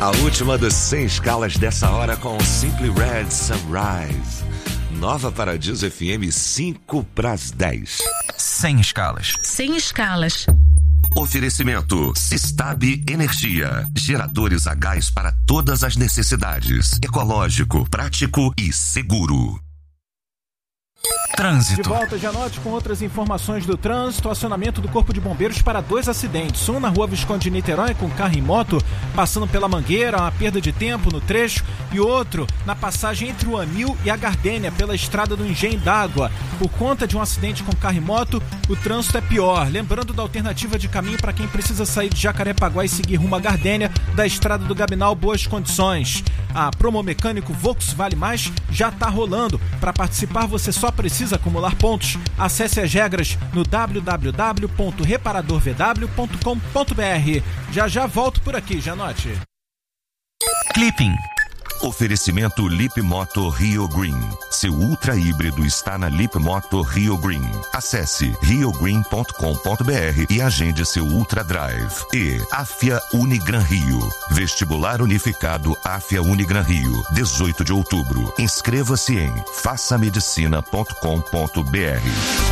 A última das 100 escalas dessa hora com Simply Red Sunrise. Nova Paradiso FM 5:10. 100 escalas. 100 escalas. Oferecimento Sistab Energia. Geradores a gás para todas as necessidades. Ecológico, prático e seguro. Trânsito. De volta, Janote, com outras informações do trânsito. Acionamento do Corpo de Bombeiros para 2 acidentes. Um na rua Visconde de Niterói com carro e moto passando pela Mangueira, uma perda de tempo no trecho. E outro na passagem entre o Anil e a Gardênia pela estrada do Engenho d'Água. Por conta de um acidente com carro e moto, o trânsito é pior. Lembrando da alternativa de caminho para quem precisa sair de Jacarepaguá e seguir rumo à Gardênia da estrada do Gabinal, boas condições. A Promo Mecânico Volks Vale Mais já está rolando. Para participar, você só precisa acumular pontos. Acesse as regras no www.reparadorvw.com.br. Já volto por aqui, Janote. Clipping. Oferecimento Lip Moto Rio Green. Seu ultra híbrido está na Lip Moto Rio Green. Acesse riogreen.com.br e agende seu Ultra Drive. E Afia Unigran Rio. Vestibular Unificado Afia Unigran Rio. 18 de outubro. Inscreva-se em façamedicina.com.br.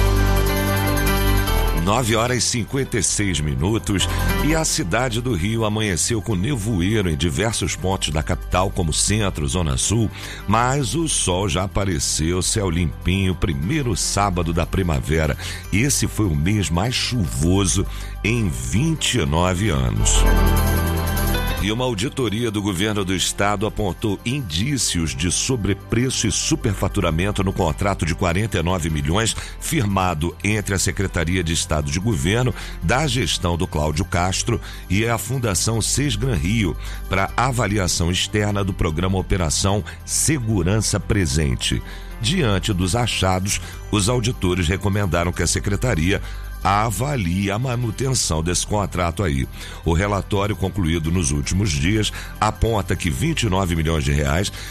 9h56 e a cidade do Rio amanheceu com nevoeiro em diversos pontos da capital, como centro, zona sul, mas o sol já apareceu, céu limpinho, primeiro sábado da primavera. Esse foi o mês mais chuvoso em 29 anos. E uma auditoria do governo do estado apontou indícios de sobrepreço e superfaturamento no contrato de 49 milhões firmado entre a Secretaria de Estado de Governo da gestão do Cláudio Castro e a Fundação Sesgran Rio para avaliação externa do programa Operação Segurança Presente. Diante dos achados, os auditores recomendaram que a Secretaria avalie a manutenção desse contrato aí. O relatório concluído nos últimos dias aponta que 29 milhões de reais